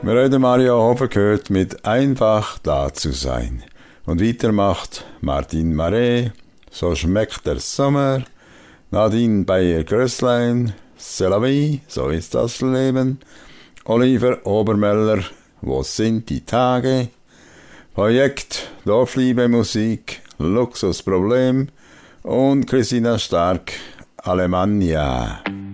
Wir haben Mario Hofer gehört mit «Einfach da zu sein». Und weiter macht Martin Marais, «So schmeckt der Sommer», Nadine Bayer-Grösslein, «C'est la vie», so ist das Leben, Oliver Obermöller, «Wo sind die Tage», Projekt Dorfliebe Musik, Luxusproblem und Christina Stark, «Alemannia».